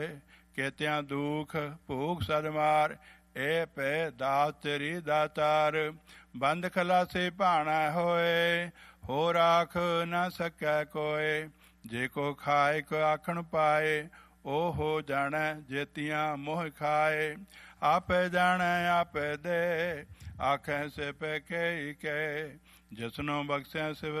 ਕੇਤਿਆਂ ਦੁਖ ਭੂਖ ਸਦਮਾਰ, ਇਹ ਪੈ ਦਾਸ ਤੇਰੀ ਦਾਤਾਰ। ਬੰਦ ਖਲਾਸੇ ਭਾਣਾ ਹੋਏ, ਹੋ ਰਾਖ ਨਾ ਸਕੈ ਕੋਏ। ਜੇ ਕੋ ਖਾਏ ਕੋ ਆਖਣ ਪਾਏ, ਉਹ ਹੋ ਜਾਣੈ ਜੇਤੀਆਂ ਮੋਹ ਖਾਏ। ਆਪੇ ਜਾਣੈ ਆਪੇ ਦੇ, ਆਖੈ ਸੇ ਪੈ ਕੇ, ਜਿਸਨੋਂ ਬਖਸ਼ੈ ਸਿਵ